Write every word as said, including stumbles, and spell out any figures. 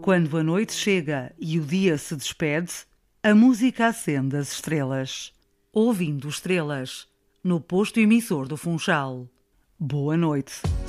Quando a noite chega e o dia se despede, a música acende as estrelas. Ouvindo estrelas, no posto emissor do Funchal. Boa noite.